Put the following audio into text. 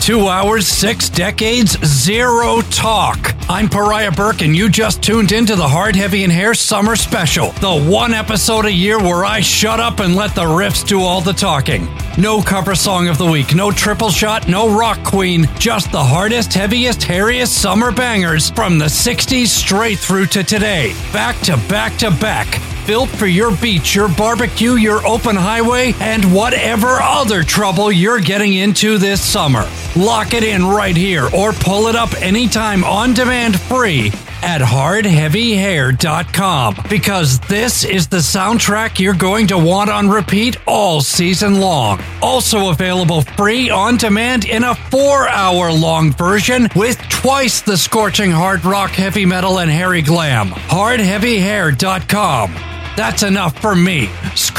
2 hours, 6 decades, zero talk. I'm Pariah Burke, and you just tuned into the Hard, Heavy, and Hair Summer Special, the one episode a year where I shut up and let the riffs do all the talking. No cover song of the week, no triple shot, no rock queen, just the hardest, heaviest, hairiest summer bangers from the 60s straight through to today. Back to back to back. Built for your beach, your barbecue, your open highway, and whatever other trouble you're getting into this summer. Lock it in right here or pull it up anytime on demand free at hardheavyhair.com, because this is the soundtrack you're going to want on repeat all season long. Also available free on demand in a 4-hour long version with twice the scorching hard rock, heavy metal, and hairy glam. hardheavyhair.com. That's enough for me.